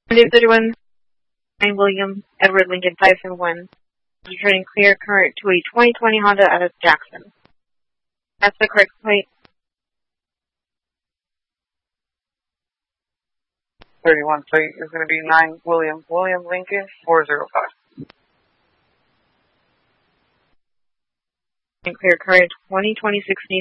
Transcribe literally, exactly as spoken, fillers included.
thirty-one, nine William Edward Lincoln five seven one. Returning clear current to a twenty twenty Honda out of Jackson. That's the correct plate. thirty-one plate is going to be nine William William Lincoln four zero five. And clear current twenty twenty sixteen.